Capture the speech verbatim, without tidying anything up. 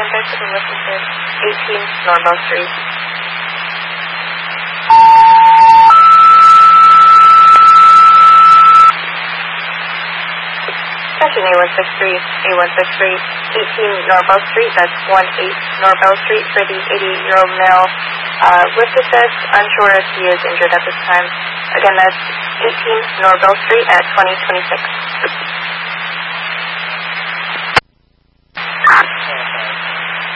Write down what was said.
enter to the Washington, eighteen Norvell Street. Session A one six three, A one six three, eighteen Norvell Street, that's one eight Norvell Street for the eighty-eight-year-old male uh, with assist, unsure if he is injured at this time. Again, that's eighteen Norvell Street at twenty twenty-six.